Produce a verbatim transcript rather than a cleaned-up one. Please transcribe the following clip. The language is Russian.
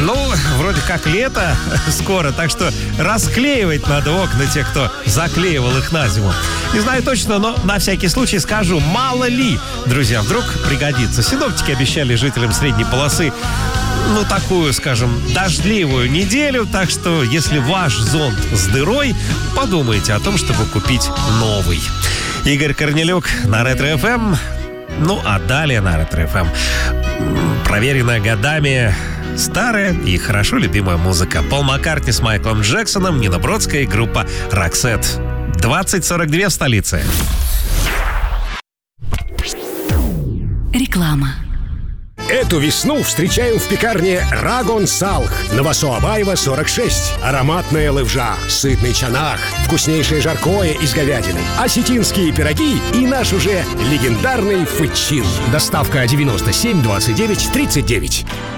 Ну, вроде как лето скоро, так что расклеивать надо окна те, кто заклеивал их на зиму. Не знаю точно, но на всякий случай скажу, мало ли, друзья, вдруг пригодится. Синоптики обещали жителям средней полосы, ну, такую, скажем, дождливую неделю, так что, если ваш зонт с дырой, подумайте о том, чтобы купить новый. Игорь Корнелюк на Ретро-эф эм. Ну, а далее на Ретро-эф эм проверенная годами старая и хорошо любимая музыка. Пол Маккартни с Майклом Джексоном, Нина Бродская и группа «Роксет». двадцать сорок два в столице. Реклама. Эту весну встречаем в пекарне «Рагон Салх» на Васо-Абаева, сорок шесть. Ароматная лывжа, сытный чанах, вкуснейшее жаркое из говядины, осетинские пироги и наш уже легендарный фычин. Доставка девяносто семь двадцать девять тридцать девять.